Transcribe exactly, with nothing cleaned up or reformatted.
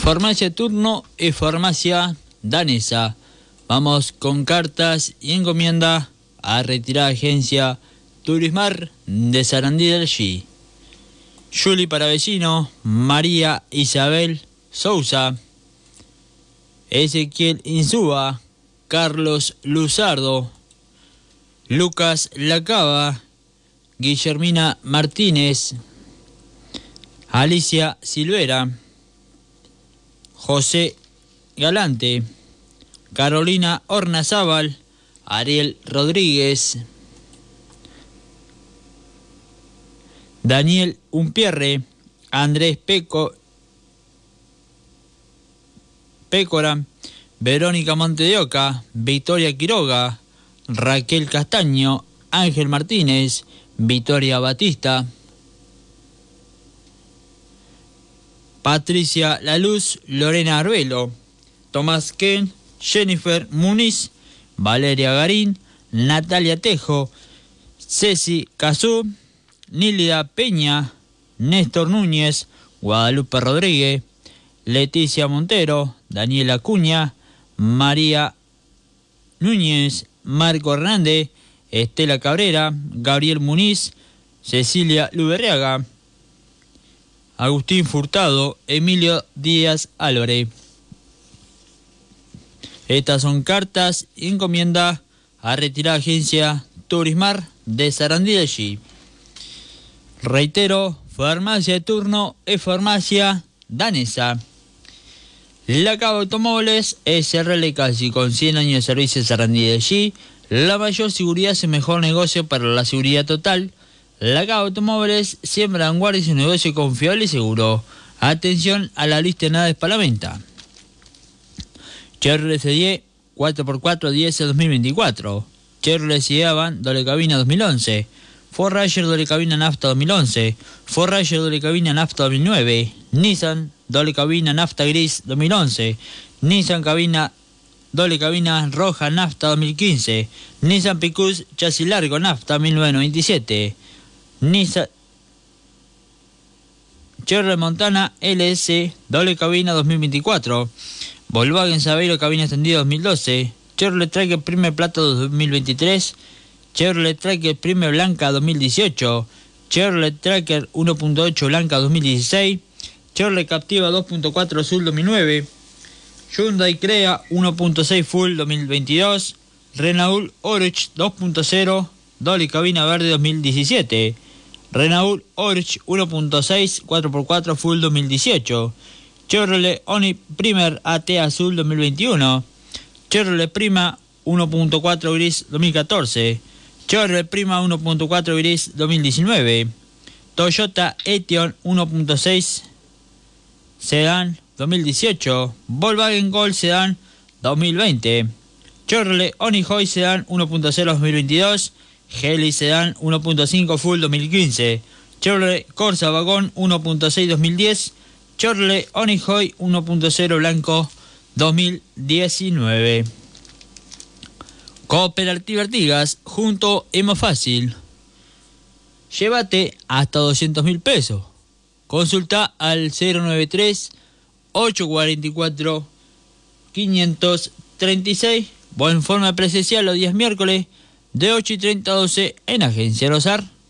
Farmacia Turno y Farmacia Danesa. Vamos con cartas y encomienda a retirada agencia Turismar de Sarandí del G. Juli Paravecino, María Isabel Sousa, Ezequiel Insúa, Carlos Luzardo, Lucas Lacaba, Guillermina Martínez, Alicia Silvera, José Galante, Carolina Ornazábal, Ariel Rodríguez, Daniel Umpierre, Andrés Peco, Pécora, Verónica Montedioca, Victoria Quiroga, Raquel Castaño, Ángel Martínez, Victoria Batista, Patricia Laluz, Lorena Arbelo, Tomás Ken, Jennifer Muniz, Valeria Garín, Natalia Tejo, Ceci Cazú, Nílida Peña, Néstor Núñez, Guadalupe Rodríguez, Leticia Montero, Daniela Acuña, María Núñez, Marco Hernández, Estela Cabrera, Gabriel Muniz, Cecilia Luberriaga, Agustín Furtado, Emilio Díaz Álvarez. Estas son cartas y encomienda a retirada agencia Turismar de Sarandí del G. Reitero, Farmacia de Turno es Farmacia Danesa. La Cava Automóviles S R L casi con cien años de servicio en Sarandí del G. La mayor seguridad es el mejor negocio para la seguridad total. La Cava Automóviles siempre vanguardia su negocio confiable y seguro. Atención a la lista de nada para la venta. Chevrolet C diez cuatro por cuatro diésel dos mil veinticuatro. Chevrolet Sedan doble cabina dos mil once. Ford Ranger doble cabina nafta dos mil once. Ford Ranger doble cabina nafta dos mil nueve. Nissan doble cabina nafta gris dos mil once. Nissan cabina doble cabina roja nafta dos mil quince. Nissan Picus chasis largo nafta mil novecientos noventa y siete. Nissan Chevrolet Montana L S doble cabina dos mil veinticuatro. Volkswagen Saveiro cabina extendida dos mil doce. Chevrolet Tracker Prime Plata dos mil veintitrés. Chevrolet Tracker Prime Blanca dos mil dieciocho. Chevrolet Tracker uno punto ocho Blanca dos mil dieciséis. Chevrolet Captiva dos punto cuatro Azul dos mil nueve. Hyundai Crea uno punto seis Full dos mil veintidós. Renault Orange dos punto cero doble cabina verde dos mil diecisiete. Renault Orange uno punto seis cuatro por cuatro Full dos mil dieciocho. Chevrolet Oni Primer A T Azul dos mil veintiuno. Chevrolet Prima uno punto cuatro Gris dos mil catorce. Chevrolet Prima uno punto cuatro Gris dos mil diecinueve. Toyota Etion uno punto seis Sedan dos mil dieciocho. Volkswagen Gol Sedan dos mil veinte. Chevrolet Onix Sedan uno punto cero dos mil veintidós. Geely Sedan uno punto cinco Full dos mil quince. Chevrolet Corsa Vagón uno punto seis dos mil diez. Chevrolet Onix uno punto cero Blanco dos mil diecinueve. Cooperativa Artigas, junto es más fácil. Llévate hasta doscientos mil pesos. Consulta al cero noventa y tres, ochocientos cuarenta y cuatro, quinientos treinta y seis o en forma presencial los días miércoles de ocho y treinta a doce en Agencia Rosar.